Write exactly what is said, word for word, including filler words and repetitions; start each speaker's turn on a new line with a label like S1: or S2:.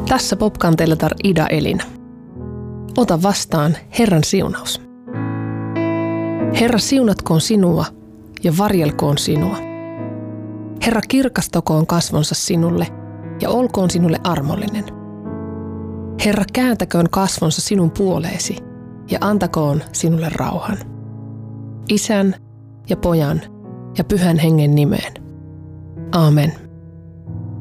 S1: Tässä Popkanteltar Ida Elina. Ota vastaan Herran siunaus. Herra siunatkoon sinua ja varjelkoon sinua. Herra kirkastakoon kasvonsa sinulle ja olkoon sinulle armollinen. Herra kääntäköön kasvonsa sinun puoleesi ja antakoon sinulle rauhan. Isän ja Pojan ja Pyhän Hengen nimeen. Aamen.